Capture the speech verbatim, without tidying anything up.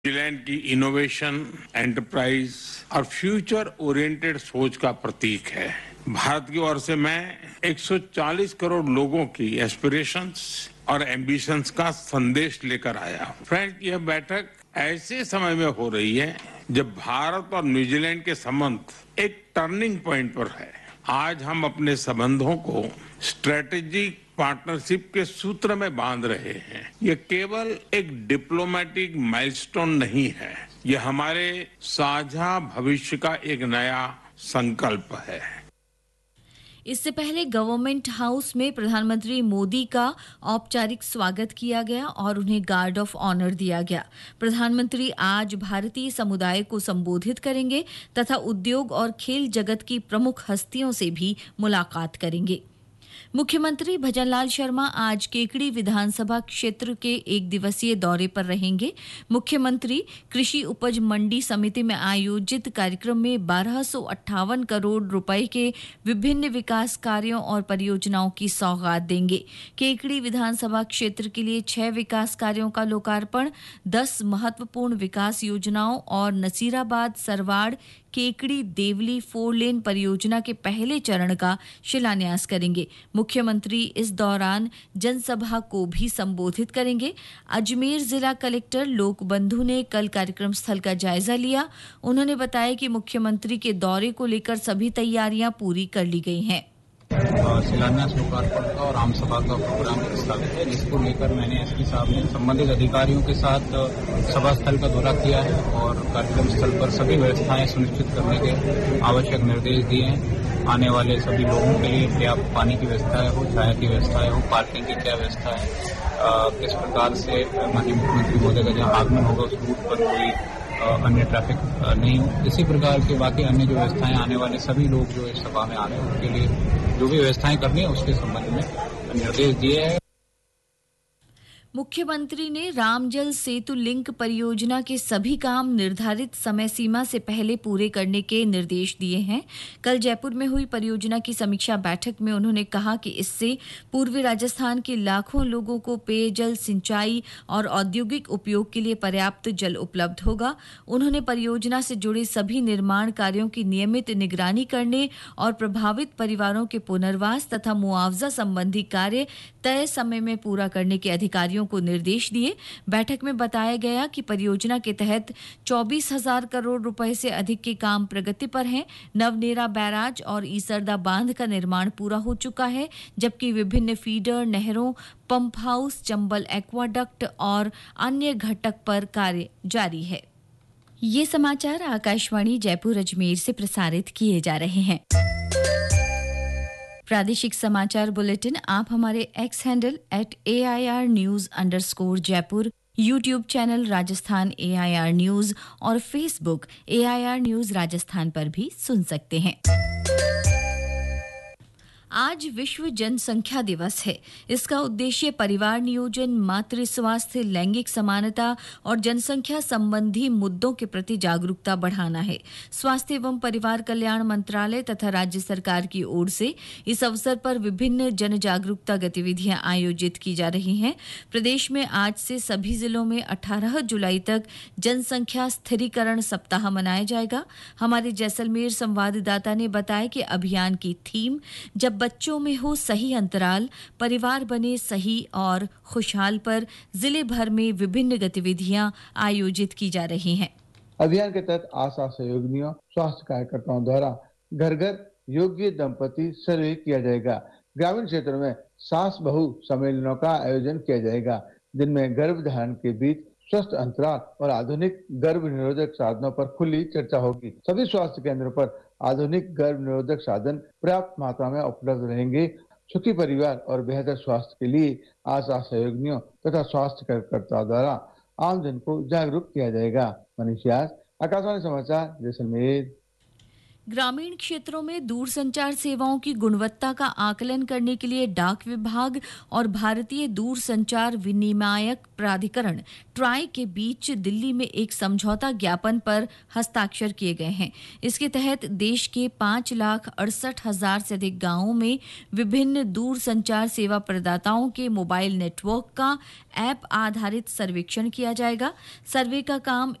New Zealand की innovation, enterprise और future oriented सोच का प्रतीक है। भारत की ओर से मैं एक सौ चालीस करोड़ लोगों की एस्पिरेशंस और एम्बिशंस का संदेश लेकर आया हूं। फ्रेंड्स, यह बैठक ऐसे समय में हो रही है जब भारत और न्यूजीलैंड के संबंध एक टर्निंग पॉइंट पर है। आज हम अपने संबंधों को स्ट्रेटेजिक पार्टनरशिप के सूत्र में बांध रहे हैं। ये केवल एक डिप्लोमेटिक माइलस्टोन नहीं है, ये हमारे साझा भविष्य का एक नया संकल्प है। इससे पहले गवर्नमेंट हाउस में प्रधानमंत्री मोदी का औपचारिक स्वागत किया गया और उन्हें गार्ड ऑफ ऑनर दिया गया। प्रधानमंत्री आज भारतीय समुदाय को संबोधित करेंगे तथा उद्योग और खेल जगत की प्रमुख हस्तियों से भी मुलाकात करेंगे। मुख्यमंत्री भजनलाल शर्मा आज केकड़ी विधानसभा क्षेत्र के एक दिवसीय दौरे पर रहेंगे। मुख्यमंत्री कृषि उपज मंडी समिति में आयोजित कार्यक्रम में बारह सौ अट्ठावन करोड़ रुपए के विभिन्न विकास कार्यों और परियोजनाओं की सौगात देंगे। केकड़ी विधानसभा क्षेत्र के लिए छह विकास कार्यों का लोकार्पण, दस महत्वपूर्ण विकास योजनाओं और नसीराबाद सरवाड़ केकड़ी देवली फोर लेन परियोजना के पहले चरण का शिलान्यास करेंगे। मुख्यमंत्री इस दौरान जनसभा को भी संबोधित करेंगे। अजमेर जिला कलेक्टर लोकबंधु ने कल कार्यक्रम स्थल का जायजा लिया। उन्होंने बताया कि मुख्यमंत्री के दौरे को लेकर सभी तैयारियां पूरी कर ली गई हैं। शिलान्यास लोकार्पण का और आम सभा का प्रोग्राम प्रस्तावित है, जिसको लेकर मैंने एसपी साहब ने संबंधित अधिकारियों के साथ सभा स्थल का दौरा किया है और कार्यक्रम स्थल पर सभी व्यवस्थाएं सुनिश्चित करने के आवश्यक निर्देश दिए हैं। आने वाले सभी लोगों के लिए पर्याप्त पानी की व्यवस्था हो, छाया की व्यवस्था हो, पार्किंग की क्या व्यवस्था है, किस प्रकार से माननीय मुख्यमंत्री महोदय का जहाँ आगमन होगा उस रूट पर कोई अन्य ट्रैफिक नहीं हो, इसी प्रकार के बाकी अन्य जो व्यवस्थाएं आने वाले सभी लोग जो इस सभा में आ रहे हैं उनके लिए जो भी व्यवस्थाएं करनी है उसके संबंध में निर्देश दिए हैं। मुख्यमंत्री ने रामजल सेतु लिंक परियोजना के सभी काम निर्धारित समय सीमा से पहले पूरे करने के निर्देश दिए हैं। कल जयपुर में हुई परियोजना की समीक्षा बैठक में उन्होंने कहा कि इससे पूर्वी राजस्थान के लाखों लोगों को पेयजल, सिंचाई और औद्योगिक उपयोग के लिए पर्याप्त जल उपलब्ध होगा। उन्होंने परियोजना से जुड़े सभी निर्माण कार्यों की नियमित निगरानी करने और प्रभावित परिवारों के पुनर्वास तथा मुआवजा संबंधी कार्य तय समय में पूरा करने के अधिकारियों को निर्देश दिए। बैठक में बताया गया कि परियोजना के तहत चौबीस हजार करोड़ रुपए से अधिक के काम प्रगति पर हैं। नवनेरा बैराज और ईसरदा बांध का निर्माण पूरा हो चुका है, जबकि विभिन्न फीडर, नहरों, पंप हाउस, चंबल एक्वाडक्ट और अन्य घटक पर कार्य जारी है। ये समाचार आकाशवाणी जयपुर अजमेर से प्रसारित किए जा रहे हैं। प्रादेशिक समाचार बुलेटिन आप हमारे x handle at A I R news underscore Jaipur, YouTube channel Rajasthan A I R news और Facebook A I R news Rajasthan पर भी सुन सकते हैं। आज विश्व जनसंख्या दिवस है। इसका उद्देश्य परिवार नियोजन, मातृ स्वास्थ्य, लैंगिक समानता और जनसंख्या संबंधी मुद्दों के प्रति जागरूकता बढ़ाना है। स्वास्थ्य एवं परिवार कल्याण मंत्रालय तथा राज्य सरकार की ओर से इस अवसर पर विभिन्न जन जागरूकता गतिविधियां आयोजित की जा रही हैं। प्रदेश में आज से सभी जिलों में अठारह जुलाई तक जनसंख्या स्थिरीकरण सप्ताह मनाया जाएगा। हमारे जैसलमेर संवाददाता ने बताया कि अभियान की थीम जब बच्चों में हो सही अंतराल, परिवार बने सही और खुशहाल पर जिले भर में विभिन्न गतिविधियां आयोजित की जा रही हैं। अभियान के तहत आशा सहयोगिनियों, स्वास्थ्य कार्यकर्ताओं द्वारा घर घर योग्य दंपति सर्वे किया जाएगा। ग्रामीण क्षेत्रों में सास बहू सम्मेलनों का आयोजन किया जाएगा, जिनमें गर्भ धारण के बीच स्वस्थ अंतराल और आधुनिक गर्भ निरोधक साधनों पर खुली चर्चा होगी। सभी स्वास्थ्य केंद्रों पर आधुनिक गर्भ निरोधक साधन पर्याप्त मात्रा में उपलब्ध रहेंगे। सुखी परिवार और बेहतर स्वास्थ्य के लिए आशा सहयोगिनियों तथा स्वास्थ्य कार्यकर्ताओं द्वारा आमजन को जागरूक किया जाएगा। मनीष व्यास, आकाशवाणी समाचार, जैसलमेर। ग्रामीण क्षेत्रों में दूरसंचार सेवाओं की गुणवत्ता का आकलन करने के लिए डाक विभाग और भारतीय दूरसंचार विनियामक प्राधिकरण ट्राई के बीच दिल्ली में एक समझौता ज्ञापन पर हस्ताक्षर किए गए हैं। इसके तहत देश के पांच लाख अड़सठ हजार से अधिक गांवों में विभिन्न दूरसंचार सेवा प्रदाताओं के मोबाइल नेटवर्क का ऐप आधारित सर्वेक्षण किया जाएगा। सर्वे का काम